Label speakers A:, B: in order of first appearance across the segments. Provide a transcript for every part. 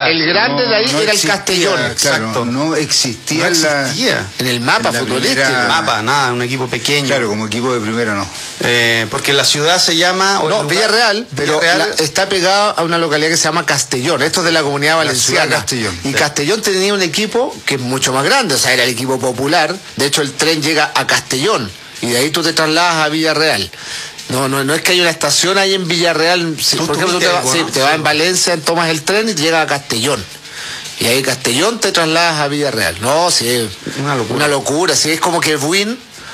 A: el grande de ahí era el Castellón.
B: Claro, exacto. No existía
A: en el mapa futbolístico.
C: En el mapa, nada, un equipo pequeño.
B: Claro, como equipo de primera no.
C: Porque la ciudad se llama...
A: No, Villarreal, pero está pegado a una localidad que se llama Castellón. Esto es de la Comunidad Valenciana.
B: Castellón.
A: Y Castellón tenía un equipo que es mucho más grande, o sea, era el equipo popular. De hecho, el tren llega a Castellón y de ahí tú te trasladas a Villarreal. No es que hay una estación ahí en Villarreal. Por ejemplo, te vas en Valencia, tomas el tren y te llegas a Castellón. Y ahí Castellón te trasladas a Villarreal. No, sí, es una locura. Sí, es como que Buin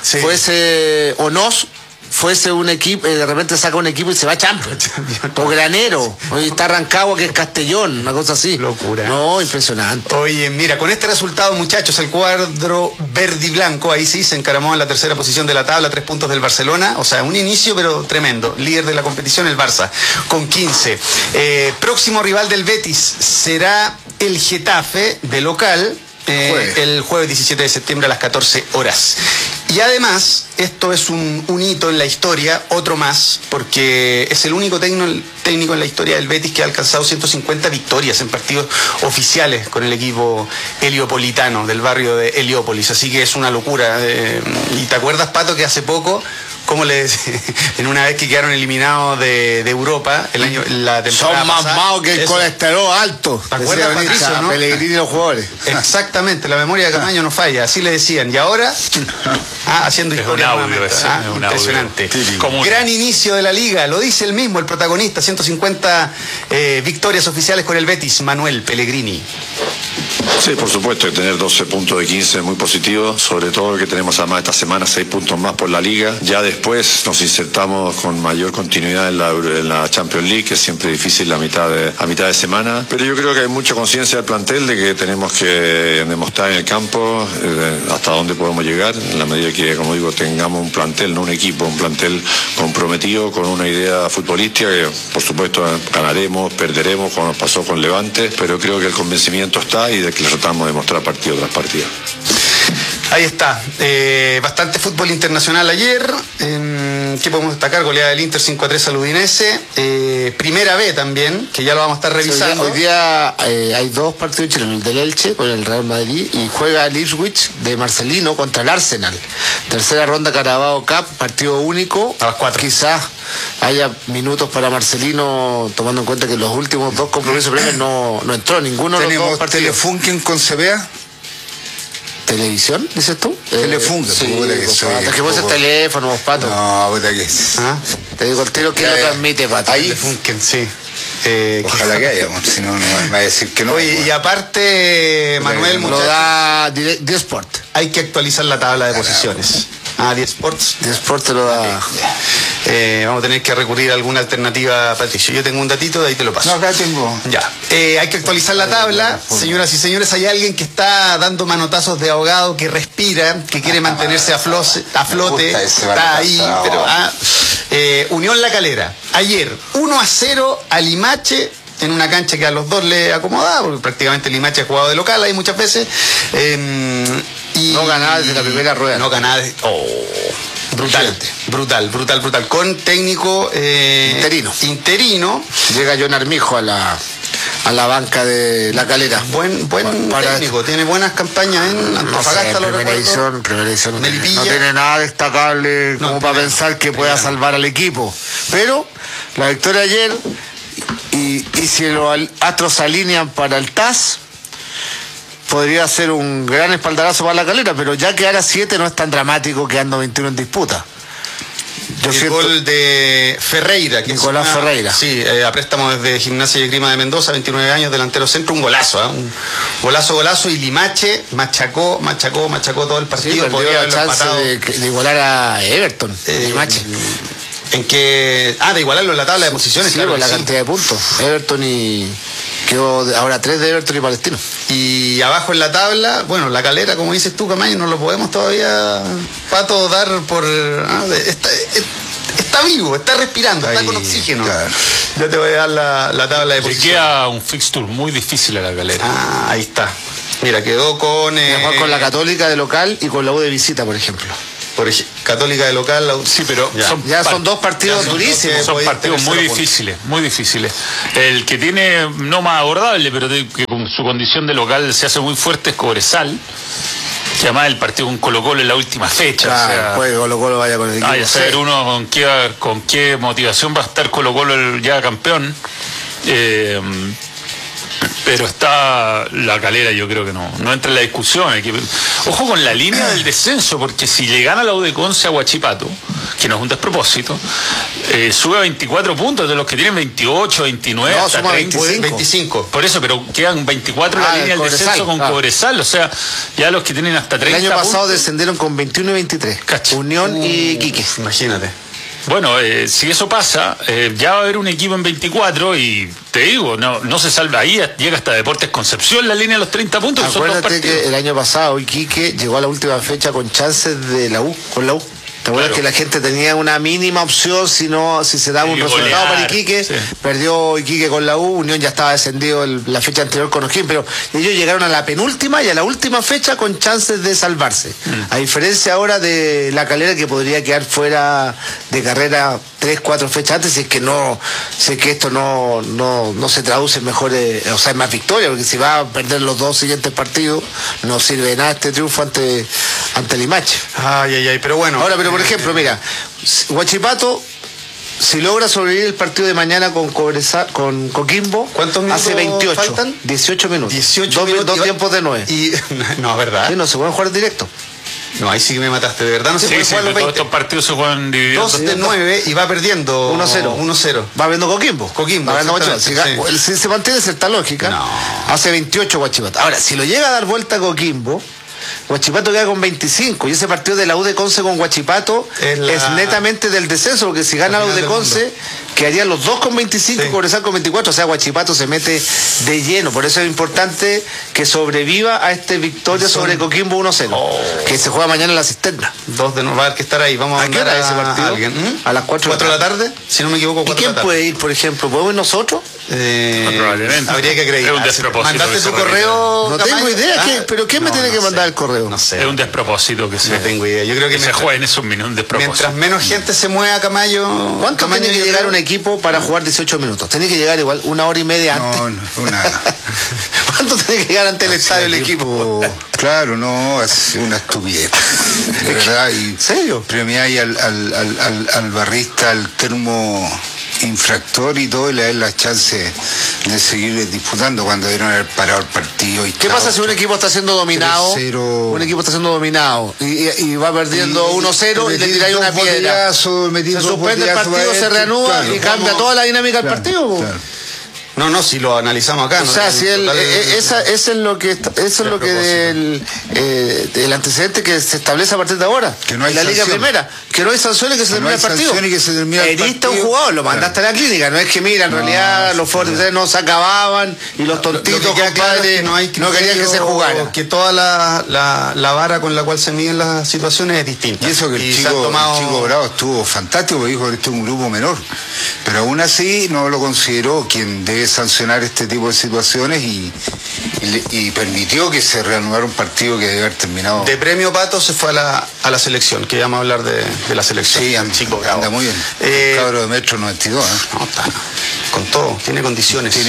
A: fuese, o Nos fuese un equipo, de repente saca un equipo y se va a Champions. O Granero, hoy está Rancagua, que es Castellón, una cosa así.
C: Locura.
A: No, impresionante.
C: Oye, mira, con este resultado, muchachos, el cuadro verde y blanco, ahí sí, se encaramó en la tercera posición de la tabla, 3 puntos del Barcelona, o sea, un inicio, pero tremendo. Líder de la competición, el Barça, con 15. Próximo rival del Betis será el Getafe, de local, el jueves 17 de septiembre a las 14 horas. Y además, esto es un hito en la historia, otro más, porque es el único técnico en la historia del Betis que ha alcanzado 150 victorias en partidos oficiales con el equipo heliopolitano del barrio de Heliópolis. Así que es una locura. ¿Y te acuerdas, Pato, que hace poco, como en una vez que quedaron eliminados de Europa la temporada
A: son más
C: pasada,
A: malos que el colesterol alto?
C: ¿Te acuerdas, Patricio, no?
A: Pellegrini y los jugadores.
C: Exactamente, la memoria de Camaño no falla, así le decían. Y ahora, haciendo historia nuevamente. Impresionante. Gran inicio de la liga, lo dice él mismo, el protagonista, 150 victorias oficiales con el Betis, Manuel Pellegrini.
D: Sí, por supuesto, que tener 12 puntos de 15 es muy positivo, sobre todo que tenemos además esta semana 6 puntos más por la liga. Ya después nos insertamos con mayor continuidad en la Champions League, que es siempre difícil a mitad de semana, pero yo creo que hay mucha conciencia del plantel de que tenemos que demostrar en el campo hasta dónde podemos llegar, en la medida que, como digo, tengamos un plantel, no un equipo, un plantel comprometido con una idea futbolística que, por supuesto, ganaremos, perderemos, como nos pasó con Levante, pero creo que el convencimiento está y de que le tratamos de mostrar partido tras partido.
C: Ahí está, bastante fútbol internacional ayer. ¿Qué podemos destacar? Goleada del Inter 5-3 al Udinese. Primera B también, que ya lo vamos a estar revisando.
A: Hoy día hay 2 partidos chilenos, el del Elche con el Real Madrid y juega el Ipswich de Marcelino contra el Arsenal. Tercera ronda Carabao Cup, partido único.
C: A las 4.
A: Quizás haya minutos para Marcelino, tomando en cuenta que los últimos 2 compromisos previos no entró ninguno de los 2 partidos.
B: Telefunken con CBA.
A: ¿Televisión, dices tú?
B: Telefunken.
A: Sí, es que vos es teléfono, vos, Pato.
B: No, puta que
A: te digo el tiro que lo transmite, Pato.
C: Ahí Telefunken, sí.
B: Ojalá que haya, si no, no va a decir que no.
C: Oye, y aparte, Manuel,
A: lo da D-Sport.
C: Hay que actualizar la tabla de posiciones. D-Sports.
A: D-Sport te lo da.
C: Vamos a tener que recurrir a alguna alternativa, Patricio. Yo tengo un datito, de ahí te lo paso.
B: No, acá tengo.
C: Ya. Hay que actualizar la tabla. Señoras y señores, hay alguien que está dando manotazos de ahogado, que respira, que quiere mantenerse a flote. Está ahí, pero Unión La Calera. Ayer, 1-0 a Limache, en una cancha que a los dos le acomodaba, porque prácticamente Limache ha jugado de local ahí muchas veces. Y
A: no ganaba desde la primera rueda.
C: No ganaba desde... Brutal. Con técnico interino.
A: Llega John Armijo a la banca de La Calera.
C: Buen técnico, tiene buenas campañas en Antofagasta, lo recuerdo.
A: Primera edición.
C: Melipilla.
A: No tiene nada destacable como para pensar que pueda salvar al equipo. Pero la victoria ayer, y si los astros se alinean para el TAS, podría ser un gran espaldarazo para La Calera, pero ya quedar a 7 no es tan dramático, quedando 21 en disputa.
C: Gol de Ferreira, que
A: Nicolás Ferreira.
C: Sí, a préstamo desde Gimnasia y Esgrima de Mendoza, 29 años, delantero centro, un golazo, un golazo, y Limache machacó todo el partido.
A: Sí, podría haber la chance de igualar a Everton, Limache.
C: De igualarlo en la tabla de posiciones.
A: Sí, por la cantidad de puntos. Everton y... Quedó ahora 3 de Everton y Palestino.
C: Y abajo en la tabla, bueno, La Calera, como dices tú, Camaño, no lo podemos todavía, Pato, dar por... Está vivo, está respirando, está con oxígeno. Claro. Yo te voy a dar la tabla de posiciones.
E: Le queda un fixture muy difícil a La Calera.
C: Ahí está. Mira, quedó con...
A: con la Católica de local y con la U de visita, por ejemplo.
C: Católica de local.
E: Sí, pero
A: son dos partidos durísimos.
E: Son partidos muy difíciles, muy difíciles. El que tiene, no más abordable, pero que con su condición de local se hace muy fuerte es Cobresal, que además el partido con Colo-Colo en la última fecha.
A: Claro, después Colo-Colo vaya con el equipo.
E: A saber uno con qué motivación va a estar Colo-Colo ya campeón. Pero está La Calera, yo creo que no entra en la discusión. Ojo con la línea del descenso, porque si le gana la U de Conce a Huachipato, que no es un despropósito, sube a 24 puntos de los que tienen 28, 29,
A: no,
E: hasta
A: 30,
C: 25.
E: Por eso, pero quedan 24 en la línea del descenso con Cobresal, o sea, ya los que tienen hasta 30
A: El año pasado
E: puntos,
A: descendieron con 21 y 23. Unión y Iquique.
C: Imagínate.
E: Bueno, si eso pasa, ya va a haber un equipo en 24 y te digo, no se salva. Ahí llega hasta Deportes Concepción la línea de los 30 puntos.
A: Acuérdate que el año pasado Iquique llegó a la última fecha con chances de la U, con la U. ¿Te acuerdas que la gente tenía una mínima opción si se daba un resultado para Iquique? Sí. Perdió Iquique con la U, Unión ya estaba descendido la fecha anterior con O'Higgins, pero ellos llegaron a la penúltima y a la última fecha con chances de salvarse. A diferencia ahora de La Calera, que podría quedar fuera de carrera 3, 4 fechas antes, si es que esto no se traduce en mejores, o sea, en más victoria, porque si va a perder los 2 siguientes partidos, no sirve de nada este triunfo ante Limache.
C: Pero bueno.
A: Ahora, por ejemplo, mira, Huachipato, si logra sobrevivir el partido de mañana con Coquimbo,
C: ¿cuántos minutos
A: hace 28,
C: faltan?
A: 18 minutos.
C: 18 minutos.
A: Dos tiempos de 9.
C: No, ¿verdad?
A: Sí, no se pueden jugar directo.
C: No, ahí sí que me mataste, de verdad. No se puede jugar los 20.
E: Todos estos partidos se juegan divididos.
C: 2 de 9 y va perdiendo
A: 1-0. Va viendo Coquimbo. Va viendo Huachipato. Si se mantiene cierta lógica, hace 28 Huachipato. Ahora, si lo llega a dar vuelta a Coquimbo, Huachipato queda con 25 y ese partido de la U de Conce con Huachipato es netamente del descenso, porque si gana la U de Conce quedarían los dos con 25 y Cobresal con 24, o sea, Huachipato se mete de lleno. Por eso es importante que sobreviva a esta victoria sobre Coquimbo 1-0, que se juega mañana en la Cisterna.
C: Va a haber que estar ahí. Vamos a mandar
A: a ese partido a las 4
C: de la tarde, si no me equivoco.
A: ¿Y quién puede ir, por ejemplo? ¿Podemos ir nosotros?
E: Probablemente.
C: Habría que acreditar.
E: Es un despropósito.
C: ¿Mandaste tu correo?
A: No tengo idea, pero ¿quién me tiene que mandar el correo?
C: No sé.
E: Es un despropósito que
C: no tengo idea. Yo creo que
E: se juegue en esos minutos, un despropósito.
C: Mientras menos gente se mueva, Camayo.
A: ¿Cuánto tiene que llegar un equipo para jugar 18 minutos? Tiene que llegar igual 1 hora y media antes. ¿Cuánto tiene que llegar ante el estadio el equipo?
B: Claro, no, es una estupidez. De verdad. ¿En
A: serio?
B: Premiáis al barrista, al termo infractor y todo, y le da la chance de seguir disputando cuando dieron haber parado el partido.
A: ¿Qué pasa si un equipo está siendo dominado?
B: 3-0.
A: Un equipo está siendo dominado y va perdiendo 1-0 y le tiráis una piedra. Se suspende el partido, se reanuda y cambia toda la dinámica del partido.
C: No, si lo analizamos acá.
A: O sea, si eso es lo que el antecedente que se establece a partir de ahora.
B: Que no hay
A: en la Liga Primera. Que no hay sanciones, que se termina el partido. Heriste a un jugador, lo mandaste a la clínica. No es que, mira, en realidad los fuertes no se acababan y los tontitos, compadre, no querían que se jugara.
C: Que toda la vara con la cual se miden las situaciones es distinta.
B: Y eso que el chico Bravo estuvo fantástico, porque dijo que este es un grupo menor. Pero aún así no lo consideró quien debe sancionar este tipo de situaciones y permitió que se reanudara un partido que debe haber terminado.
C: De premio Pato se fue a la selección, que vamos a hablar de la selección.
B: Sí, anda muy bien. El cabro de metro 92.
C: No, está con todo, tiene condiciones.
B: Sí.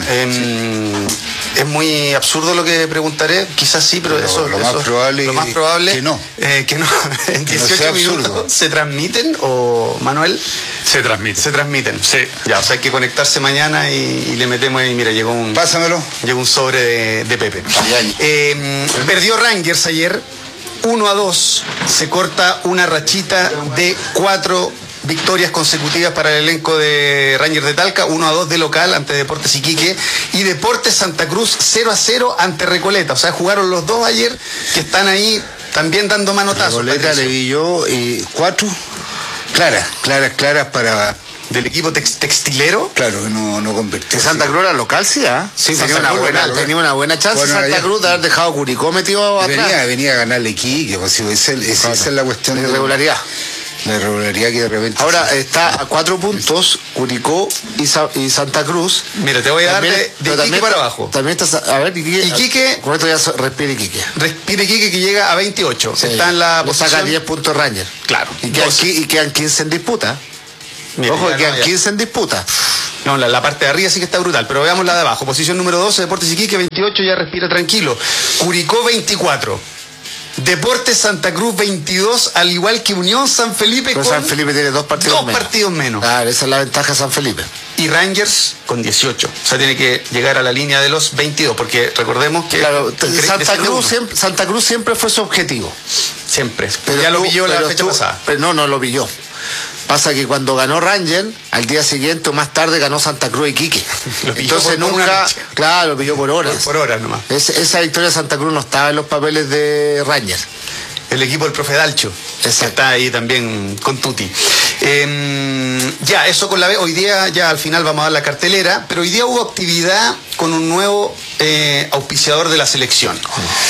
C: Es muy absurdo lo que preguntaré, quizás sí, pero lo más probable
B: que no.
C: En 18 minutos ¿se transmiten o, Manuel?
E: Se transmiten. Sí.
C: Ya, o sea, hay que conectarse mañana y le metemos ahí, mira, llegó un sobre de Pepe. Perdió Rangers ayer 1-2, se corta una rachita de 4 victorias consecutivas para el elenco de Rangers de Talca, 1-2 de local ante Deportes Iquique y Deportes Santa Cruz 0-0 ante Recoleta. O sea, jugaron los dos ayer que están ahí también dando manotazos.
B: Recoleta le vi yo 4 claras para...
C: ¿Del equipo textilero?
B: Claro, no convirtió.
A: Santa Cruz era local, sí,
C: Sí,
A: tenía una buena chance Santa Cruz de haber dejado Curicó metido atrás.
B: Venía a ganarle Iquique, pues esa es la cuestión
A: de irregularidad.
B: La irregularidad que de repente...
A: Ahora está a 4 puntos Curicó y Santa Cruz.
C: Mira, te voy a dar
A: También-
C: de
A: pero
C: Iquique para abajo.
A: También está, a ver,
C: Iquique-
A: con esto ya respira Iquique.
C: Respira Iquique, que llega a 28.
A: Sí.
C: Está en la
A: Le saca
C: posición...
A: 10 puntos Ranger.
C: Claro.
A: Y quedan,
C: 12.
A: y quedan 15 en disputa.
C: Mira,
A: Ojo,
C: ya
A: que quedan
C: no, ya.
A: 15 en disputa.
C: No, la parte de arriba sí que está brutal, pero veamos la de abajo. Posición número 12, Deportes Iquique, 28, ya respira tranquilo. Curicó, 24. Deportes Santa Cruz, 22, al igual que Unión San Felipe
A: Pero
C: con
A: San Felipe tiene 2 partidos
C: dos
A: menos.
C: partidos menos.
A: Claro, esa es la ventaja de San Felipe.
C: Y Rangers con 18. O sea, tiene que llegar a la línea de los 22, porque recordemos que...
A: Claro, Santa
C: desciende uno.
A: Santa Cruz siempre fue su objetivo.
C: Siempre. Pero ya lo pilló la fecha pasada.
A: Pero no lo pilló. Pasa que cuando ganó Ranger, al día siguiente o más tarde ganó Santa Cruz y Quique.
C: Lo pilló
A: Entonces
C: por una
A: nunca,
C: noche.
A: claro, lo pilló por horas.
C: Por horas nomás.
A: Esa victoria de Santa Cruz no estaba en los papeles de Ranger.
C: El equipo del profe Dalcho, que
A: Exacto.
C: está ahí también con Tuti. Ya, eso con la B. Hoy día ya al final vamos a dar la cartelera, pero hoy día hubo actividad con un nuevo auspiciador de la selección.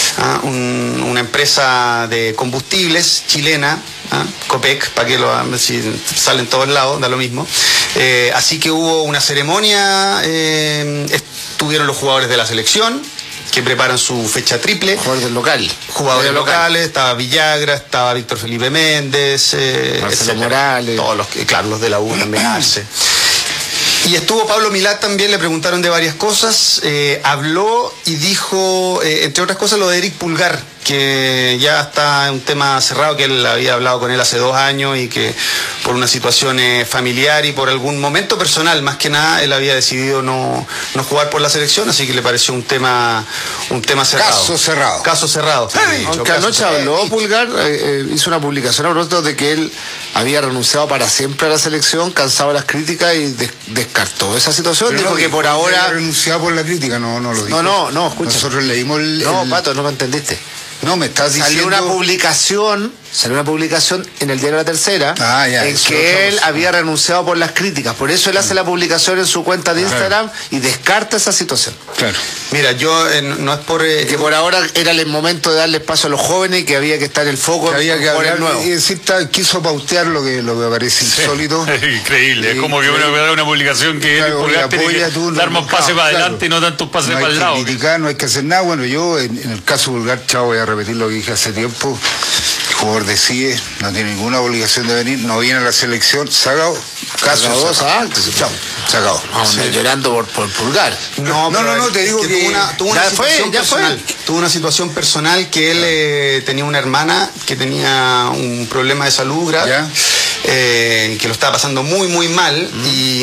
C: Una empresa de combustibles chilena, Copec, para que si sale en todos lados, da lo mismo. Así que hubo una ceremonia, estuvieron los jugadores de la selección, que preparan su fecha triple.
A: Jugador del local.
C: Jugadores
A: Del local.
C: locales, estaba Villagra, estaba Víctor Felipe Méndez,
A: Marcelo
C: etcétera.
A: Morales.
C: Todos los que, claro, los de la U también, Arce. Y estuvo Pablo Milad también, le preguntaron de varias cosas, habló y dijo, entre otras cosas, lo de Eric Pulgar, que ya está un tema cerrado, que él había hablado con él hace 2 años y que por una situación familiar y por algún momento personal, más que nada, él había decidido no jugar por la selección, así que le pareció un tema cerrado.
B: Caso cerrado.
C: Caso cerrado.
A: Aunque anoche habló Pulgar, hizo una publicación a propósito de que él había renunciado para siempre a la selección, cansado de las críticas y descartó esa situación.
B: Pero
A: Dijo
B: no,
A: que por ahora...
B: renunciado por la crítica, no lo dijo.
A: No, escucha.
B: Nosotros leímos
A: No, Pato, no me entendiste.
B: No, me estás diciendo...
A: Salió una publicación en el diario La Tercera
B: Ya,
A: en
B: eso
A: que
B: otra
A: él
B: cosa.
A: había renunciado por las críticas. Por eso él hace la publicación en su cuenta de Instagram y descarta esa situación.
B: Claro.
C: Mira, yo no es por...
A: Que por ahora era el momento de darle espacio a los jóvenes y que había que estar en el foco
B: Que había que
A: por el
B: hablar
A: nuevo.
B: y decir, quiso pautear lo que parece insólito.
E: Increíble, es como que uno vea una publicación que
B: Claro,
E: Pulgar
B: oye,
E: tiene que
B: apoya tú,
E: dar más
B: claro,
E: pases para
B: claro.
E: adelante y no tantos pases
B: No
E: para
B: hay
E: el
B: que
E: lado.
B: criticar, no hay que hacer nada. Bueno, yo en el caso Pulgar, chao, voy a repetir lo que dije hace tiempo. El jugador decide, no tiene ninguna obligación de venir, no viene a la selección, se ha acabado. Caso
A: Acabó,
B: cerrado.
A: exacto.
B: Chao, se acabó.
A: Vamos, llorando por Pulgar.
C: No,
B: te digo que
C: tuvo una
A: ya fue,
C: situación
A: ya fue.
C: personal. Tuvo una situación personal que él tenía una hermana que tenía un problema de salud grave,
B: Ya.
C: que lo estaba pasando muy, muy mal y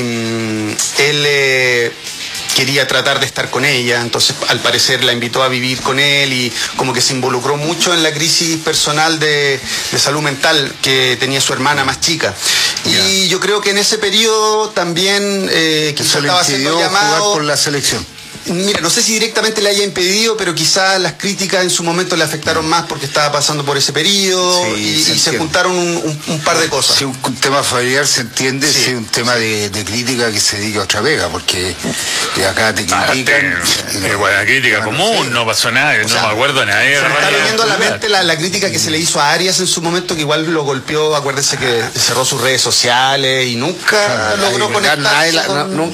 C: él quería tratar de estar con ella, entonces al parecer la invitó a vivir con él y como que se involucró mucho en la crisis personal de salud mental que tenía su hermana más chica. Y yo creo que en ese periodo también quizás
B: Eso le
C: estaba
B: impidió
C: siendo
B: jugar
C: llamado...
B: por la selección.
C: Mira, no sé si directamente le haya impedido, pero quizás las críticas en su momento le afectaron más porque estaba pasando por ese periodo
B: Sí,
C: y se
B: entiende.
C: juntaron un par de cosas.
B: Si un tema familiar se entiende,
C: Sí.
B: si un tema de crítica que se dedica a otra vega, porque de acá te critican.
E: Buena crítica común, no pasó nada, no me acuerdo de nadie.
C: Se me está viniendo a la mente la crítica que se le hizo a Arias en su momento, que igual lo golpeó, acuérdense que cerró sus redes sociales y nunca logró
A: Pulgar,
C: conectarse con...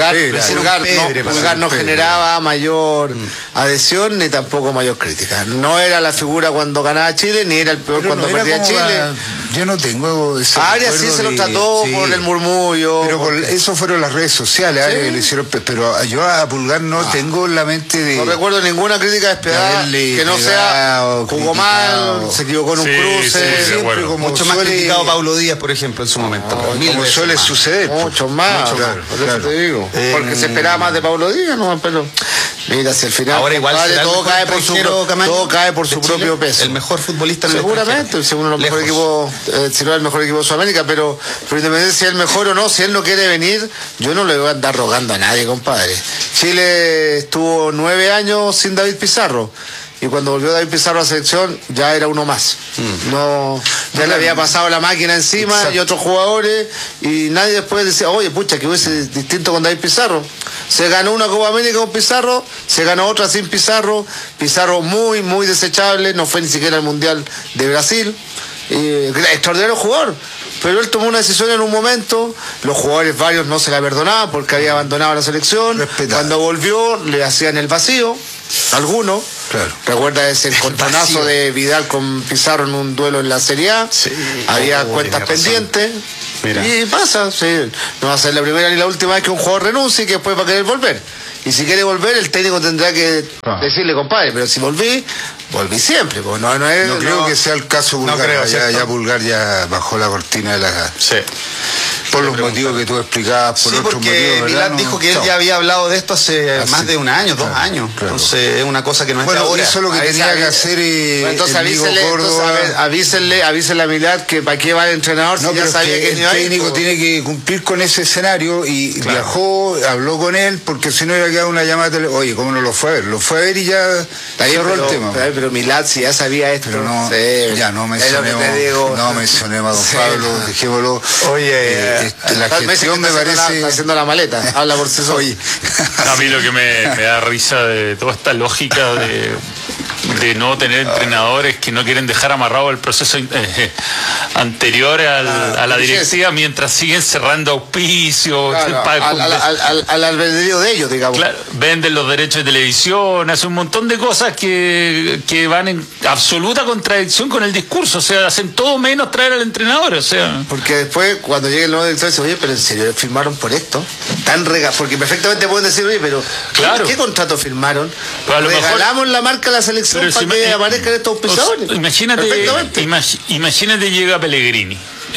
A: Pulgar no generaba mayor adhesión ni tampoco mayor crítica. No era la figura cuando ganaba Chile, ni era el peor cuando perdía Chile.
B: Yo no tengo ese
A: A Arias sí
B: recuerdo
A: se lo
B: de-
A: trató
B: sí.
A: por el murmullo.
B: Pero eso fueron las redes sociales, Arias, que le hicieron, pero yo a Pulgar no tengo en la mente de...
A: No recuerdo ninguna crítica despiadada
B: haberle
A: que no sea
B: pegado,
A: jugó
B: criticado.
A: mal, se equivocó en un
E: Sí,
A: cruce.
E: sí, de
B: siempre
E: acuerdo.
B: como
C: Mucho más
B: suele-
C: criticado Pablo Díaz, por ejemplo, en su momento. pero mil
B: como
C: veces
B: suele
C: más.
B: suceder.
A: Mucho más,
B: Mucho
A: claro,
B: más,
A: por eso
B: claro.
A: te digo. Porque se esperaba más de Pablo Díaz, no, pero mira, si al final
C: Ahora igual
A: compadre,
C: será el
A: todo
C: mejor
A: cae por su
C: extranjero, Camaño,
A: todo cae por
C: de
A: su
C: Chile,
A: propio peso.
C: el mejor futbolista en el
A: Seguramente,
C: extranjero.
A: si uno de los mejores
C: Lejos.
A: equipos, si no es el mejor equipo de Sudamérica, pero independientemente si es el mejor o no, si él no quiere venir, yo no le voy a andar rogando a nadie, compadre. Chile estuvo 9 años sin David Pizarro. Y cuando volvió David Pizarro a la selección, ya era uno más. No, ya le había pasado la máquina encima.
B: Exacto.
A: Y otros jugadores, y nadie después decía, oye, pucha, que hubiese distinto con David Pizarro. Se ganó una Copa América con Pizarro, se ganó otra sin Pizarro. Pizarro muy, muy desechable, no fue ni siquiera al Mundial de Brasil. Extraordinario jugador, pero él tomó una decisión en un momento, los jugadores varios no se la perdonaban porque había abandonado la selección, cuando volvió le hacían el vacío, algunos.
B: Claro.
A: Recuerda ese encontronazo de Vidal con Pizarro en un duelo en la Serie A.
C: Sí.
A: Había cuentas pendientes.
C: Mira.
A: Y pasa, sí. No va a ser la primera ni la última vez que un jugador renuncie y que después va a querer volver. Y si quiere volver, el técnico tendrá que decirle, compadre, pero si volví siempre. Pues no
B: creo que sea el caso Pulgar.
C: No creo,
B: ya Pulgar ya bajó la cortina de la...
C: Sí.
B: Por los motivos que tú explicabas, por otros motivos, ¿verdad?
C: Milad dijo que él ya había hablado de esto hace más de un año, 2 años.
B: Claro.
C: Entonces es una cosa que no es de ahora.
B: Hizo lo que tenía que hacer
A: entonces
B: Córdoba.
A: avísenle a Milad que para qué va el entrenador si ya sabía que
B: el técnico tiene que cumplir con ese escenario y viajó, habló con él, porque si no iba a quedar una llamada de oye, ¿cómo no lo fue a ver? Lo fue a ver y ya cerró el tema.
A: Pero Milad si ya sabía esto.
B: Pero no, ya no mencionemos a don Pablo, dejémoslo.
C: Oye,
B: la gestión me parece...
A: Está haciendo la maleta, habla por sí solo.
E: A mí lo que me da risa de toda esta lógica de no tener entrenadores que no quieren dejar amarrado el proceso anterior a la directiva mientras siguen cerrando auspicios,
A: al albedrío de ellos, digamos.
E: Claro, venden los derechos de televisión, hacen un montón de cosas que van en absoluta contradicción con el discurso, o sea, hacen todo menos traer al entrenador, o sea.
A: Porque después, cuando llegue el nuevo director, dice, oye, pero en serio, ¿firmaron por esto? Porque perfectamente pueden decir, oye, pero
E: claro,
A: ¿qué contrato firmaron?
E: Pero a lo
A: regalamos la marca a la selección para que aparezcan estos auspiciadores.
E: Imagínate llega Pellegrini.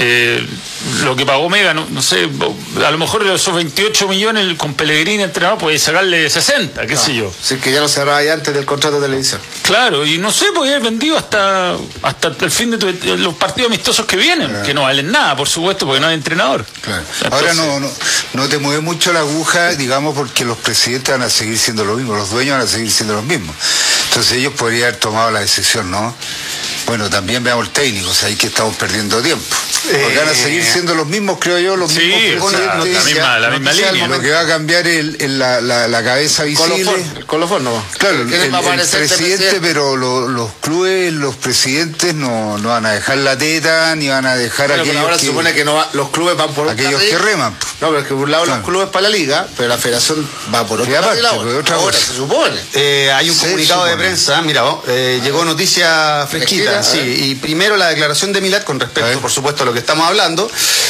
E: Lo que pagó Mega, no sé, a lo mejor de esos 28 millones con Pellegrini entrenador puede sacarle 60, qué sé yo.
A: Sí, que ya no cerraba ya antes del contrato de televisión.
E: Claro, y no sé, puede haber vendido hasta el fin de los partidos amistosos que vienen, que no valen nada, por supuesto, porque no hay entrenador.
B: Claro. Entonces, ahora no te mueve mucho la aguja, digamos, porque los presidentes van a seguir siendo lo mismo, los dueños van a seguir siendo los mismos. Entonces ellos podrían haber tomado la decisión, ¿no? Bueno, también veamos el técnico, o sea, ahí que estamos perdiendo tiempo. Porque van a seguir siendo los mismos, creo yo, los mismos presidentes.
E: La misma línea.
B: Lo que va a cambiar la cabeza visible.
A: El colofón no va.
B: Claro, el presidente, pero los clubes, los presidentes no van a dejar la teta, ni van a dejar
A: aquellos pero ahora se supone que los clubes van por
B: aquellos que reman.
A: No, pero es que por un lado los clubes para la liga, pero la federación va por otra parte. Ahora se supone.
C: Hay un comunicado de prensa, mira, llegó noticia fresquita. Sí, y primero la declaración de Milad con respecto, por supuesto, a lo que estamos hablando,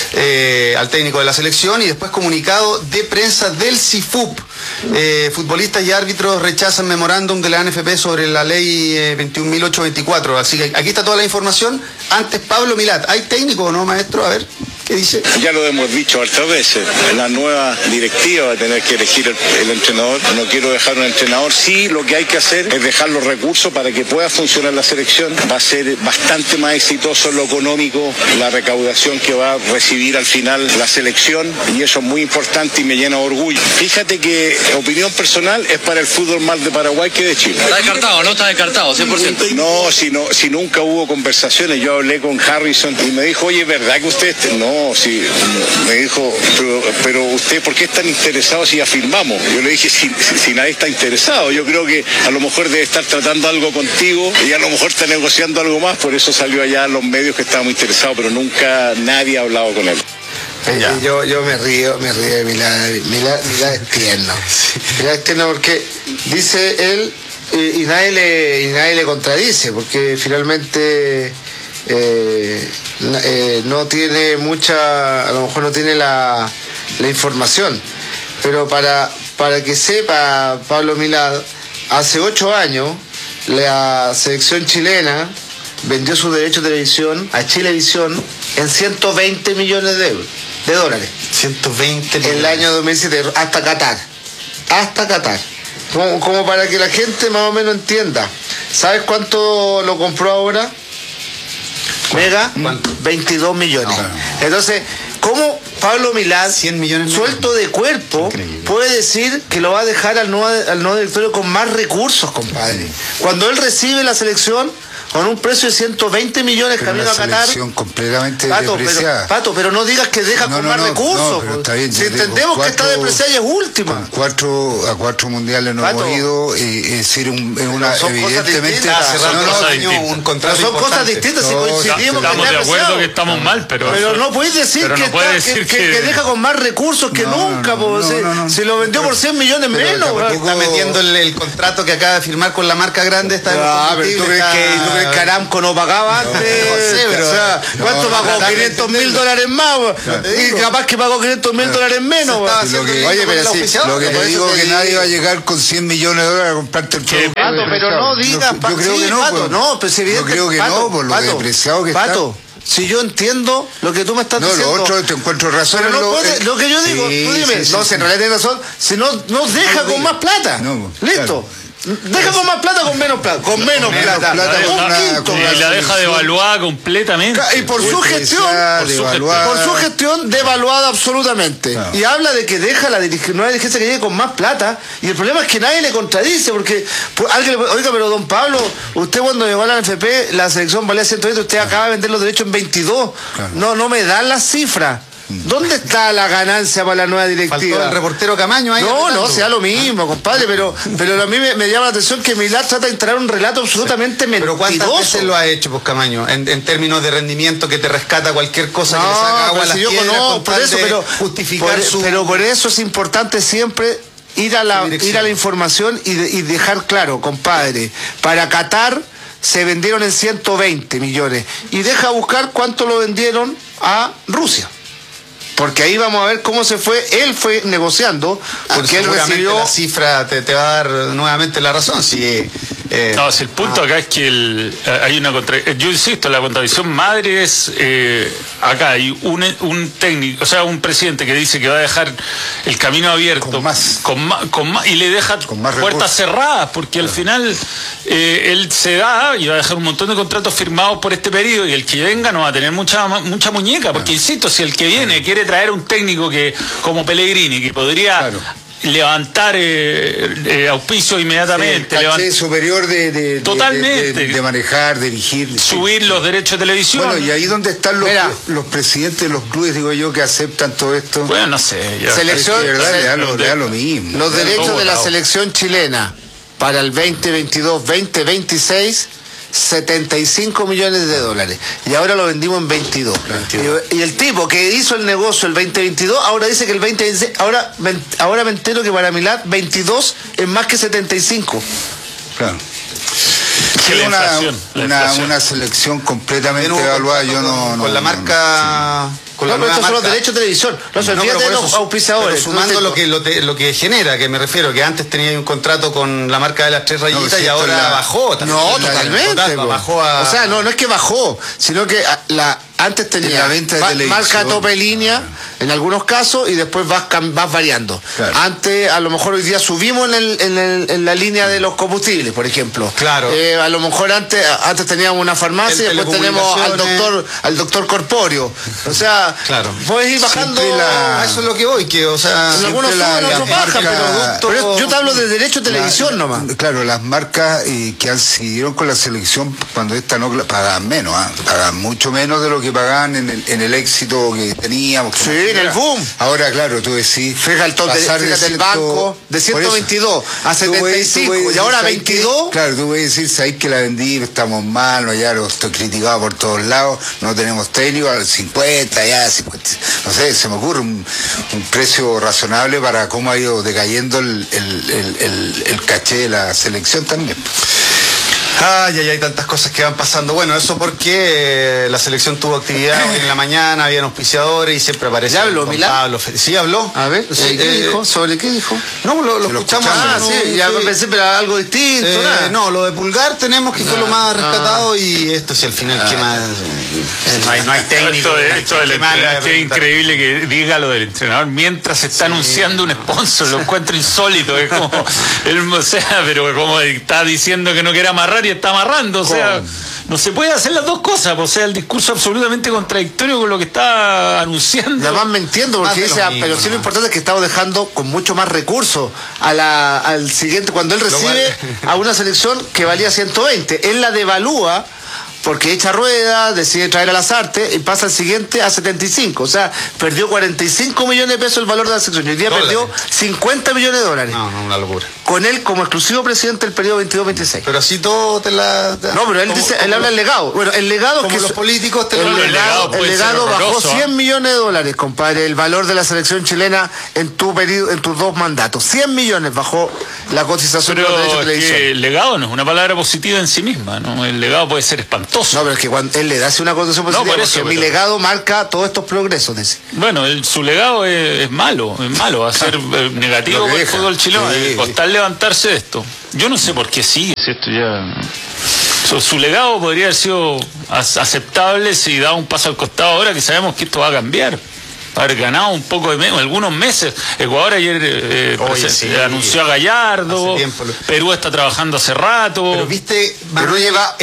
C: al técnico de la selección, y después comunicado de prensa del CIFUP. Futbolistas y árbitros rechazan memorándum de la ANFP sobre la ley 21.824. Así que aquí está toda la información. Antes, Pablo Milad. ¿Hay técnico o no, maestro? A ver, ¿qué dice?
F: Ya lo hemos dicho otras veces. La nueva directiva va a tener que elegir el entrenador. No quiero dejar un entrenador. Sí, lo que hay que hacer es dejar los recursos para que pueda funcionar la selección. Va a ser bastante más exitoso en lo económico, la recaudación que va a recibir al final la selección, y eso es muy importante y me llena de orgullo. Fíjate que, opinión personal, es para el fútbol más de Paraguay que de Chile.
G: ¿Está descartado? ¿No está descartado? 100%.
F: No, si nunca hubo conversaciones. Yo hablé con Harrison y me dijo, oye, ¿verdad que usted? No, sí, me dijo, pero usted, ¿por qué es tan interesado si ya firmamos? Yo le dije, si nadie está interesado. Yo creo que a lo mejor debe estar tratando algo contigo y a lo mejor está negociando algo más, por eso salió allá a los medios que estábamos interesados, pero nunca nadie ha hablado con él.
A: Yo me río de Milad es tierno. Milad es tierno porque dice él, y nadie le contradice, porque finalmente no tiene mucha, a lo mejor no tiene la información, pero para que sepa Pablo Milad, hace 8 años la selección chilena vendió su derecho de televisión a Chilevisión en 120 millones de dólares.
C: 120 millones.
A: En el año 2007, hasta Qatar. Como para que la gente más o menos entienda. ¿Sabes cuánto lo compró ahora? Mega, 22 millones. Entonces, ¿cómo Pablo Milad,
C: 100 millones
A: suelto de cuerpo, puede decir que lo va a dejar al nuevo directorio con más recursos, compadre? Cuando él recibe la selección, con un precio de 120 millones
B: pero
A: camino a Qatar.
B: selección completamente
A: Pato,
B: depreciada.
A: pero no digas que deja con más recursos.
B: pero está bien,
A: si
B: yo
A: entendemos
B: digo,
A: que está depreciada y es última.
B: A cuatro mundiales no
A: Pato,
B: hemos ido, es decir, evidentemente
C: un contrato
A: son cosas distintas. Si coincidimos
E: estamos de acuerdo que estamos mal, pero
A: no podéis decir que deja con más recursos que nunca. Si lo vendió por 100 millones menos.
C: Está metiendo el contrato que acaba de firmar con la marca grande.
A: Pero ¿tú crees que Aramco no pagaba antes?
C: No sé, pero
A: ¿cuánto pagó? $500,000 más. Y capaz que pagó $500,000 menos.
B: Oye, pero lo que te digo es que nadie va a llegar con $100 millones a comprarte el producto.
A: Pato, pero no digas.
B: Yo creo que no.
A: Pato, no, pues evidente.
B: Yo creo que no, por lo depreciado que está.
A: Pato, si yo entiendo lo que tú me estás diciendo.
B: No, lo otro te encuentro razón.
A: Pero no puede, lo que yo digo, tú dime. Si en realidad tienes razón, si no deja con más plata. Listo. Deja con más plata, con menos plata. Con menos plata. Un quinto.
E: Y la deja devaluada completamente.
A: Y por su gestión devaluada absolutamente. Y habla de que deja la nueva dirigencia que llegue con más plata. Y el problema es que nadie le contradice. Porque alguien le oiga, pero don Pablo, usted cuando llegó a la NFP, la selección valía 120, usted acaba de vender los derechos en 22. No me dan las cifras. ¿Dónde está la ganancia para la nueva directiva?
C: Faltó el reportero Camaño ahí.
A: No, sea lo mismo, compadre, pero a mí me llama la atención que Milad trata de instalar un relato absolutamente mentiroso.
C: Pero ¿cuántas veces lo ha hecho, pues, Camaño? En términos de rendimiento, que te rescata cualquier cosa, que le saca agua a las piedras, justificar
A: pero por eso es importante siempre ir a la información y dejar claro, compadre, para Qatar se vendieron en 120 millones y deja buscar cuánto lo vendieron a Rusia. Porque ahí vamos a ver cómo se fue. Él fue negociando, porque él recibió.
C: La cifra te va a dar nuevamente la razón. Si
E: el punto acá es que hay una yo insisto, la contradicción madre es acá hay un técnico, o sea, un presidente que dice que va a dejar el camino abierto con más y le deja puertas cerradas, porque al final él se da y va a dejar un montón de contratos firmados por este periodo, y el que venga no va a tener mucha muñeca, porque insisto, si el que viene quiere traer un técnico que como Pellegrini, que podría levantar auspicio inmediatamente,
B: el caché superior
E: totalmente
B: de manejar, dirigir,
E: subir los derechos de televisión.
B: Bueno, y ahí donde están los presidentes de los clubes, digo yo, que aceptan todo esto.
E: Bueno, no sé.
A: Selección,
B: de verdad, le da lo mismo.
A: Los derechos de la selección chilena para el 2022-2026, $75 millones. Y ahora lo vendimos en 22. Y el tipo que hizo el negocio el 2022, ahora dice que el 2026, ahora me entero que para Milad 22 es más que 75.
B: Claro. Una selección completamente evaluada. Yo no.
C: Con la marca.
A: Pero estos son los derechos de televisión. No se olviden de los auspiciadores.
C: Sumando lo que genera, que me refiero, que antes tenía un contrato con la marca de las 3 rayitas y ahora bajó.
A: Totalmente. O sea, no es que bajó, sino que antes tenía
B: la venta de
A: marca tope línea en algunos casos y después vas variando. Claro. Antes, a lo mejor hoy día subimos en la línea de los combustibles, por ejemplo.
C: Claro.
A: A lo mejor antes teníamos una farmacia y después tenemos al doctor Corpóreo. O sea, puedes ir bajando.
C: Eso es lo que voy, que, o sea,
A: en algunos suben, otros bajan, pero yo te hablo de derecho de televisión nomás.
B: Claro, las marcas que siguieron con la selección cuando esta no pagan menos, pagan mucho menos de lo que pagaban en el éxito que teníamos.
A: Sí, en el boom.
B: Ahora, claro, tú decís,
A: fíjate del banco de 122 a 75 y ahora 22.
B: Claro, tú puedes decir, sabéis que la vendí, estamos mal, ya lo estoy criticado por todos lados, no tenemos técnico, al 50, ya 50. No sé, se me ocurre un precio razonable para cómo ha ido decayendo el caché de la selección también.
C: Hay tantas cosas que van pasando. Bueno, eso porque la selección tuvo actividad hoy en la mañana, habían auspiciadores y siempre aparece.
A: ¿Ya habló Milán?
C: Sí, habló.
A: A ver, ¿qué dijo? ¿Sobre qué dijo?
C: No, lo escuchamos.
A: Sí, ya pensé, pero algo distinto.
C: No, lo de Pulgar tenemos que fue lo más rescatado y esto sí al final, ¿qué más? No hay técnico.
E: Esto del entrenador, es increíble que diga lo del entrenador mientras se está anunciando un sponsor, lo encuentro insólito. Es como, o sea, pero como está diciendo que no quiere amarrar y está amarrando, o sea, no se puede hacer las dos cosas, o sea, el discurso absolutamente contradictorio con lo que está anunciando.
A: Además me entiendo, porque dice, pero sí lo importante es que estamos dejando con mucho más recursos al siguiente, cuando él recibe a una selección que valía 120, él la devalúa porque echa rueda, decide traer a Lasarte y pasa el siguiente a 75. O sea, perdió 45 millones de pesos el valor de la selección. Y hoy día perdió 50 millones de dólares.
C: No, una locura.
A: Con él como exclusivo presidente del periodo 22-26.
C: Pero así todo
A: No, pero él dice, él habla del legado. Bueno, el legado es
C: como
A: que
C: los políticos te
A: el legado bajó 100 millones de dólares, compadre, el valor de la selección chilena en tu periodo, en tus 2 mandatos. 100 millones bajó la cotización de los derechos de televisión.
E: El legado no es una palabra positiva en sí misma, ¿no? El legado puede ser espantoso.
A: No, pero es que cuando él le da una condición positiva, por eso, mi legado marca todos estos progresos, dice.
E: Bueno, su legado es malo, va a ser negativo para el fútbol chileno, costar levantarse de esto. Yo no sé por qué sigue esto ya. Su legado podría haber sido aceptable si da un paso al costado ahora que sabemos que esto va a cambiar. Haber ganado un poco de algunos meses. Ecuador ayer anunció a Gallardo. Perú está trabajando hace rato.
C: Pero viste,
A: Perú lleva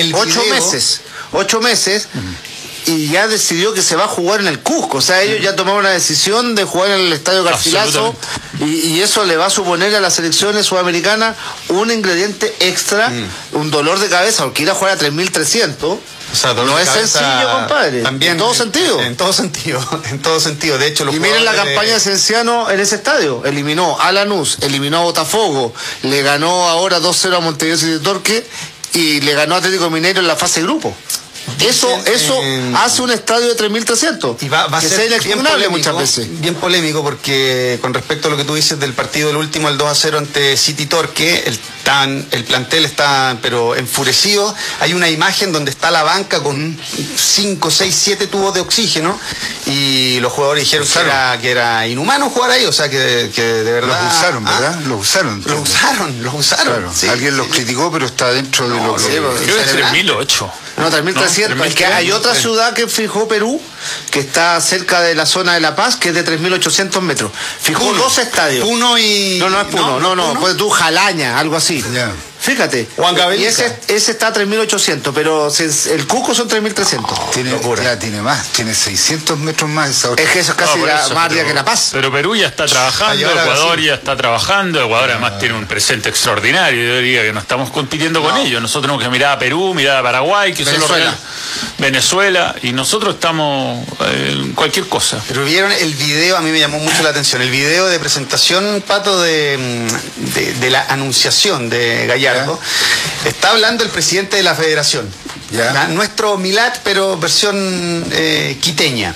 A: 8 meses y ya decidió que se va a jugar en el Cusco. O sea, ellos ya tomaron la decisión de jugar en el Estadio Garcilaso y eso le va a suponer a las selecciones sudamericanas un ingrediente extra, un dolor de cabeza, porque ir a jugar a 3.300.
C: O sea,
A: no es sencillo, compadre.
C: También,
A: en todo sentido.
C: En todo sentido. De hecho,
A: y miren la campaña de Cienciano en ese estadio. Eliminó a Lanús, eliminó a Botafogo, le ganó ahora 2-0 a Montevideo City Torque y le ganó a Atlético Mineiro en la fase de grupo. Eso hace un estadio de 3.300.
C: Y va a ser bien polémico,
A: muchas veces.
C: Bien polémico porque con respecto a lo que tú dices del partido del último, el 2-0 ante City Torque, el plantel está pero enfurecido. Hay una imagen donde está la banca con 5, 6, 7 tubos de oxígeno y los jugadores dijeron que era inhumano jugar ahí, o sea que de verdad...
B: Los usaron, ¿verdad? Los usaron.
C: Claro.
B: Sí, alguien los criticó, pero está dentro de lo que...
E: Creo que es 3.008.
A: No, 3.300. Es que hay otra ciudad que fijó Perú, que está cerca de la zona de La Paz, que es de 3.800 metros. Fijó 2 estadios.
C: Puno y...
A: No es Puno, no. Pues tú, Jalaña, algo así.
B: Yeah.
A: Fíjate.
C: Y
A: ese está a 3.800, pero el Cusco son 3.300.
B: Tiene más, tiene 600 metros más esa otra.
A: Es que eso es casi más arriba que La Paz.
E: Pero Perú ya está trabajando, Ecuador ya está trabajando, Ecuador además tiene un presente extraordinario, yo diría que no estamos compitiendo con ellos, nosotros tenemos que mirar a Perú, mirar a Paraguay, que Venezuela, y nosotros estamos en cualquier cosa.
C: Pero vieron el video, a mí me llamó mucho la atención, el video de presentación, Pato, de la anunciación de Gallardo. Está hablando el presidente de la federación, nuestro Milat, pero versión quiteña.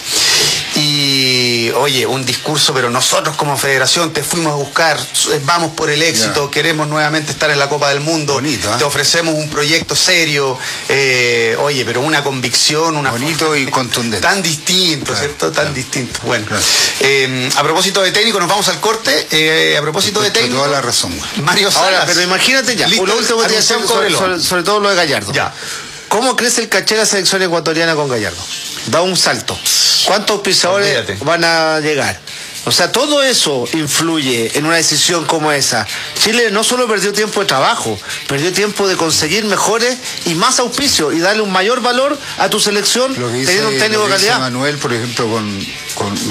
C: Y oye, un discurso, pero nosotros como federación te fuimos a buscar, vamos por el éxito, queremos nuevamente estar en la Copa del Mundo.
B: Bonito,
C: te ofrecemos un proyecto serio, oye, pero una convicción,
B: bonito y contundente.
C: Tan distinto, ¿cierto? Tan distinto. Bueno, a propósito de técnico, nos vamos al corte. A propósito de técnico,
B: toda la razón.
C: Mario Salas.
A: Ahora, pero imagínate ya, lo último que te decía sobre todo lo de Gallardo. ¿Cómo crece el caché de la selección ecuatoriana con Gallardo? Da un salto. ¿Cuántos auspiciadores van a llegar? O sea, todo eso influye en una decisión como esa. Chile no solo perdió tiempo de trabajo, perdió tiempo de conseguir mejores y más auspicios y darle un mayor valor a tu selección teniendo un técnico de calidad.
B: Manuel, por ejemplo, con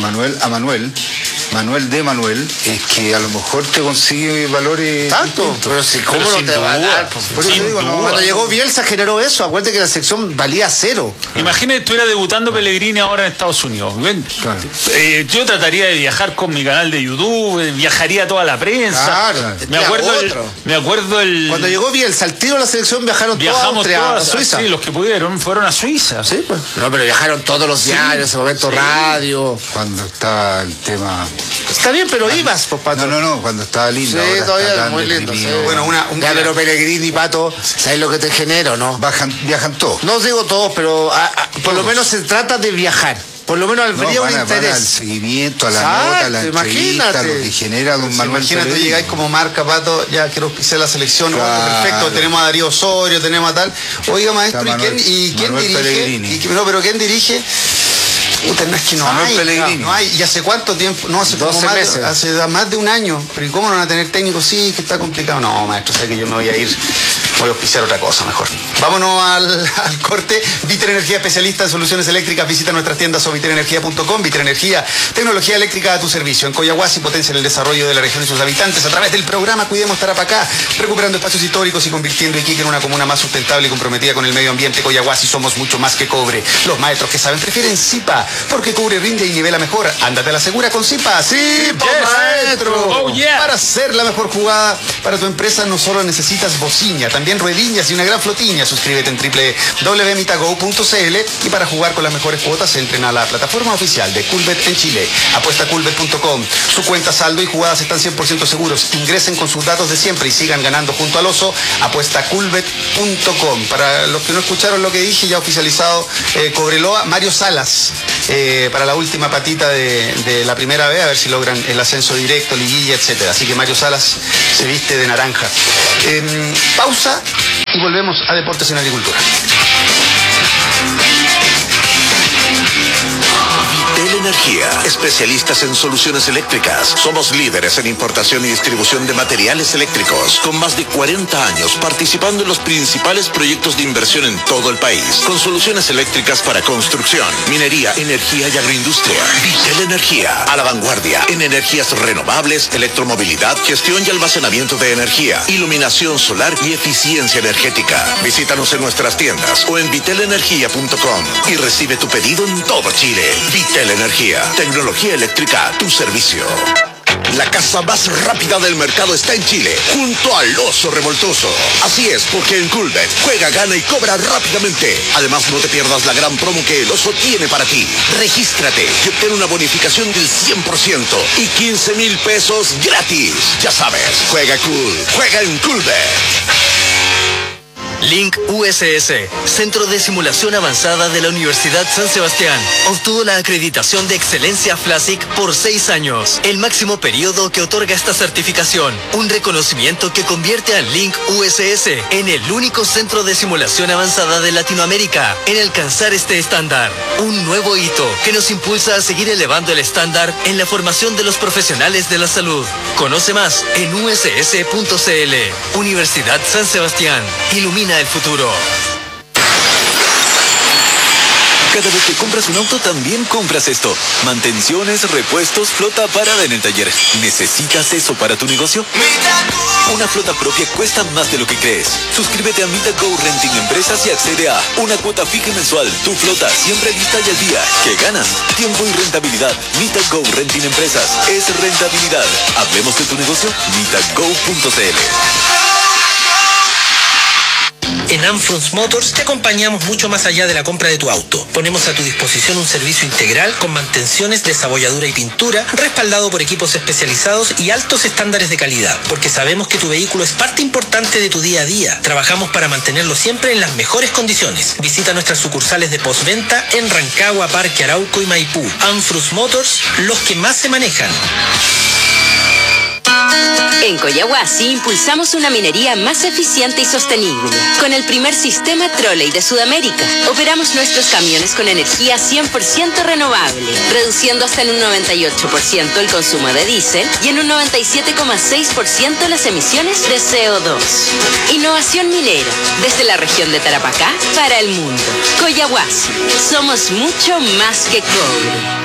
B: Manuel de Manuel, es que a lo mejor te consigue valores.
A: Tanto, pero si cómo no te va a dar. Por eso digo, cuando llegó Bielsa generó eso. Acuérdate que la selección valía 0.
E: Imagínate, estuviera debutando Pellegrini ahahora en Estados Unidos. Claro. Yo trataría de viajar con mi canal de YouTube, viajaría toda la prensa.
A: Claro.
E: Me acuerdo
A: cuando llegó Bielsa, al tiro de la selección viajamos toda Austria, a Suiza.
E: Sí, los que pudieron fueron a Suiza.
A: Sí, pues. No, pero viajaron todos los diarios, en ese momento radio.
B: Cuando estaba el tema...
A: Está bien, pero ibas, pues, Pato.
B: No, cuando estaba lindo.
A: Sí, todavía muy lindo. Sí.
C: Bueno,
A: pero Pellegrini, Pato, ¿sabes lo que te genera o no?
B: Viajan todos.
A: No digo todos, pero por lo menos se trata de viajar. Por lo menos habría un interés.
B: Al seguimiento, a la nota, a la entrevista, lo que genera don Manuel.
C: Imagínate, tú llegáis como marca, Pato, ya quiero pisar la selección, perfecto, tenemos a Darío Osorio, tenemos a tal. Oiga, maestro, ¿y quién dirige? Pero ¿quién dirige? Puta, no es que no hay. ¿Y hace cuánto tiempo? No, hace
A: 12 meses.
C: Hace más de un año. Pero ¿y cómo no van a tener técnicos? Sí, que está complicado. No, maestro, sé que yo me voy a ir Voy a auspiciar otra cosa mejor. Vámonos al corte. Viter Energía, especialista en soluciones eléctricas. Visita nuestras tiendas o viterenergia.com. Viter Energía, tecnología eléctrica a tu servicio. En Coyahuasi potencia el desarrollo de la región y sus habitantes a través del programa Cuidemos Tarapacá, recuperando espacios históricos y convirtiendo Iquique en una comuna más sustentable y comprometida con el medio ambiente. Coyahuasi, somos mucho más que cobre. Los maestros que saben prefieren Zipa, porque cubre, rinde y nivela mejor. Ándate a la segura con Zipa. ¡Zipa, maestro!
E: Oh, yeah.
C: Para hacer la mejor jugada para tu empresa no solo necesitas bocina, también ruedillas y una gran flotiña. Suscríbete en www.mitago.cl y para jugar con las mejores cuotas entren a la plataforma oficial de Culbet en Chile. Apuestaculbet.com. Su cuenta, saldo y jugadas están 100% seguros. Ingresen con sus datos de siempre y sigan ganando junto al oso. Apuestaculbet.com. Para los que no escucharon lo que dije, ya oficializado Cobreloa, Mario Salas para la última patita de la primera vez, a ver si logran el ascenso directo, liguilla, etcétera. Así que Mario Salas se viste de naranja. Pausa y volvemos a Deportes en Agricultura.
H: Energía, especialistas en soluciones eléctricas. Somos líderes en importación y distribución de materiales eléctricos, con más de 40 años participando en los principales proyectos de inversión en todo el país, con soluciones eléctricas para construcción, minería, energía y agroindustria. Vitel Energía, a la vanguardia en energías renovables, electromovilidad, gestión y almacenamiento de energía, iluminación solar y eficiencia energética. Visítanos en nuestras tiendas o en vitelenergia.com y recibe tu pedido en todo Chile. Vitel Energía, tecnología eléctrica a tu servicio. La casa más rápida del mercado está en Chile, junto al Oso Revoltoso. Así es, porque en Culbet juega, gana y cobra rápidamente. Además, no te pierdas la gran promo que el Oso tiene para ti. Regístrate y obtén una bonificación del 100% y 15,000 pesos gratis. Ya sabes, juega cool, juega en Culbet.
I: Link USS, Centro de Simulación Avanzada de la Universidad San Sebastián, obtuvo la acreditación de excelencia FLASIC por 6 años, el máximo periodo que otorga esta certificación, un reconocimiento que convierte a Link USS en el único centro de simulación avanzada de Latinoamérica en alcanzar este estándar, un nuevo hito que nos impulsa a seguir elevando el estándar en la formación de los profesionales de la salud. Conoce más en uss.cl. Universidad San Sebastián, ilumina el futuro.
J: Cada vez que compras un auto, también compras esto. Mantenciones, repuestos, flota parada en el taller. ¿Necesitas eso para tu negocio? Una flota propia cuesta más de lo que crees. Suscríbete a MitaGo Renting Empresas y accede a una cuota fija mensual. Tu flota siempre lista y al día. ¿Qué ganas? Tiempo y rentabilidad. MitaGo Renting Empresas es rentabilidad. Hablemos de tu negocio. mitago.cl.
K: En Amfrons Motors te acompañamos mucho más allá de la compra de tu auto. Ponemos a tu disposición un servicio integral con mantenciones, desabolladura y pintura, respaldado por equipos especializados y altos estándares de calidad, porque sabemos que tu vehículo es parte importante de tu día a día. Trabajamos para mantenerlo siempre en las mejores condiciones. Visita nuestras sucursales de postventa en Rancagua, Parque Arauco y Maipú. Amfrons Motors, los que más se manejan.
L: En Coyahuasi impulsamos una minería más eficiente y sostenible. Con el primer sistema trolley de Sudamérica, operamos nuestros camiones con energía 100% renovable, reduciendo hasta en un 98% el consumo de diésel y en un 97,6% las emisiones de CO2. Innovación minera, desde la región de Tarapacá para el mundo. Coyahuasi, somos mucho más que cobre.